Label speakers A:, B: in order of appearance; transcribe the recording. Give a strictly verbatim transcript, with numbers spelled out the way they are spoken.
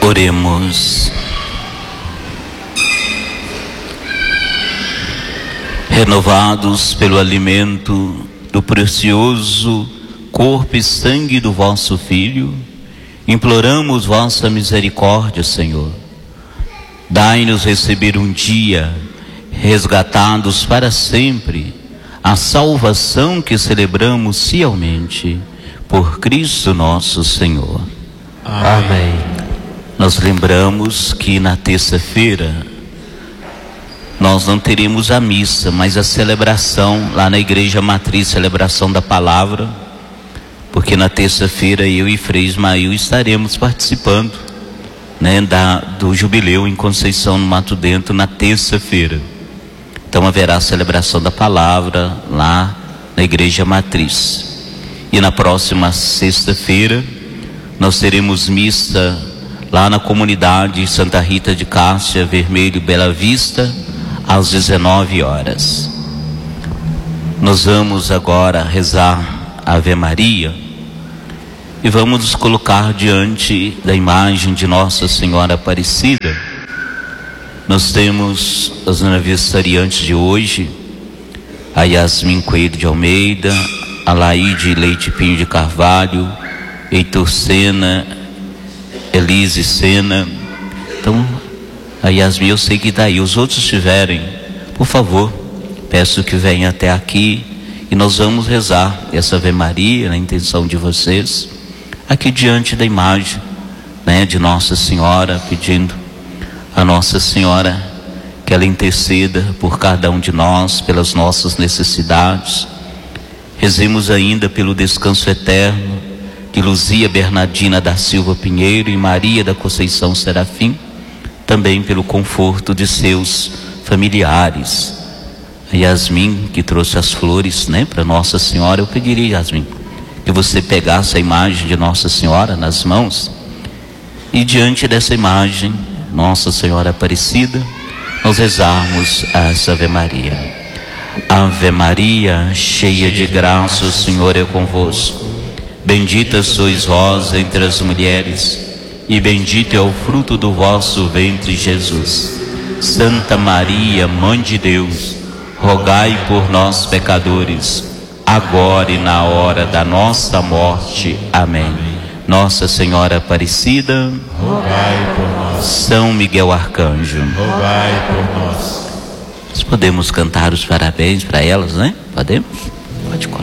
A: Oremos. Renovados pelo alimento do precioso corpo e sangue do vosso Filho, imploramos vossa misericórdia, Senhor. Dai-nos receber um dia, resgatados para sempre, a salvação que celebramos fielmente, por Cristo nosso Senhor.
B: Amém. Amém.
A: Nós lembramos que na terça-feira nós não teremos a missa, mas a celebração lá na Igreja Matriz, celebração da palavra, porque na terça-feira eu e Frei Ismael estaremos participando, né, da, do jubileu em Conceição no Mato Dentro na terça-feira. Então haverá a celebração da palavra lá na Igreja Matriz. E na próxima sexta-feira nós teremos missa lá na comunidade Santa Rita de Cássia, Vermelho, Bela Vista, às dezenove horas. Nós vamos agora rezar a Ave Maria e vamos nos colocar diante da imagem de Nossa Senhora Aparecida. Nós temos as aniversariantes de hoje, a Yasmin Coelho de Almeida, a Laide Leite Pinho de Carvalho, Heitor Sena, Elise Sena. Então, a Yasmin eu sei que está aí. Os outros estiverem, por favor, peço que venham até aqui e nós vamos rezar essa Ave Maria na intenção de vocês, aqui diante da imagem, né, de Nossa Senhora, pedindo a Nossa Senhora que ela interceda por cada um de nós, pelas nossas necessidades. Rezemos ainda pelo descanso eterno de Luzia Bernardina da Silva Pinheiro e Maria da Conceição Serafim, também pelo conforto de seus familiares. A Yasmin, que trouxe as flores, né, para Nossa Senhora, eu pediria, Yasmin, que você pegasse a imagem de Nossa Senhora nas mãos e diante dessa imagem, Nossa Senhora Aparecida, nós rezarmos essa Ave Maria. Ave Maria, cheia de graça, o Senhor é convosco. Bendita sois vós entre as mulheres, e bendito é o fruto do vosso ventre, Jesus. Santa Maria, Mãe de Deus, rogai por nós, pecadores, agora e na hora da nossa morte. Amém. Nossa Senhora Aparecida,
B: rogai por nós.
A: São Miguel Arcanjo,
B: rogai por nós.
A: Nós podemos cantar os parabéns para elas, né? Podemos?